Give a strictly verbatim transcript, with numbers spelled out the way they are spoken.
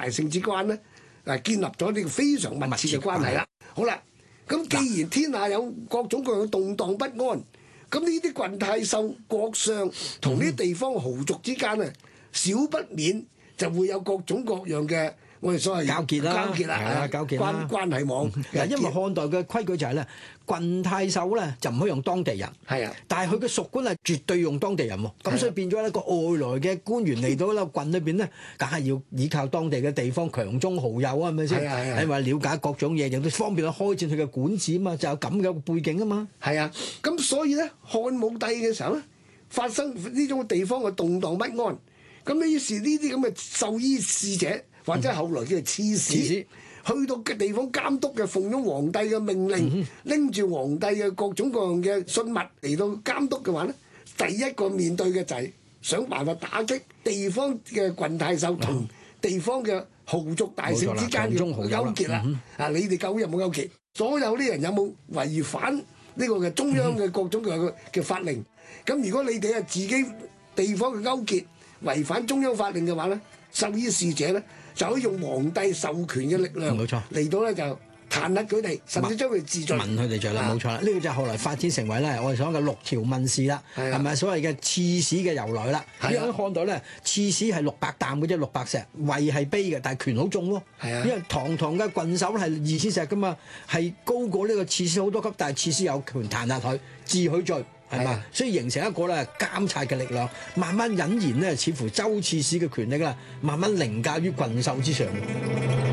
大聖之間咧，誒建立咗呢個非常密切嘅關係啦。好啦，咁既然天下有各種各樣嘅動盪不安，咁呢啲郡太守、國相同呢啲地方豪族之間啊，少不免就會有各種各樣嘅我哋所謂交結啦， 交結啦， 係啊，交結啦， 關關係網。 嗱，因為漢代嘅規矩就係咧，郡太守咧就唔可以用當地人， 係啊， 但係佢嘅屬官係絕對用當地人喎，咁所以變咗咧個外來嘅官員嚟到咧郡裏邊咧，梗係要依靠當地嘅地方強中豪友啊，係咪先？ 係啊係啊， 因為了解各種嘢，亦都方便去開展佢嘅管治啊嘛，就有咁嘅背景啊嘛。 係啊，咁所以咧漢武帝嘅時候咧，發生呢種地方嘅動盪不安，咁於是呢啲咁嘅授醫使者，或者後來叫做刺史，去到嘅地方監督嘅，奉咗皇帝嘅命令，拎住皇帝嘅各種各樣嘅信物嚟到監督嘅話咧，第一個面對嘅就係想辦法打擊地方嘅郡太守同地方嘅豪族大姓之間嘅勾結啦。啊，你哋究竟有冇勾結？所有啲人有冇違反呢個嘅中央嘅各種嘅嘅法令？咁如果你哋係自己地方嘅勾結，違反中央法令嘅話咧，授醫使者咧就可以用皇帝授權嘅力量， 冇錯， 嚟到咧就彈劾佢哋，甚至將佢治罪。 問佢哋罪啦，冇錯啦。呢個就係後來發展成為咧我哋所講嘅六條問事啦，係咪所謂嘅刺史嘅由來啦？因為喺漢代咧，刺史係六百擔嘅啫，六百石，位係卑嘅，但係權好重喎。係啊，因為堂堂嘅郡守係二千石噶嘛，係高過呢個刺史好多級，但係刺史有權彈劾佢，治佢罪。係嘛？所以形成一個咧監察嘅力量，慢慢隱然咧，似乎州刺史嘅權力啦，慢慢凌駕於郡守之上。